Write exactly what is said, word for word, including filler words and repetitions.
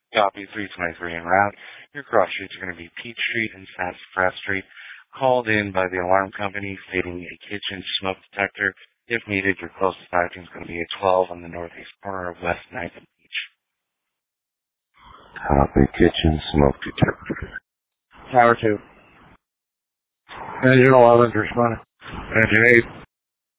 Copy three twenty-three en route. Your cross streets are going to be Peach Street and Sassafras Street. Called in by the alarm company stating a kitchen smoke detector. If needed, your closest acting is going to be at twelve on the northeast corner of West ninth and Peach. Copy, kitchen smoke detector. Tower two. Engine eleven, responding. Engine eight.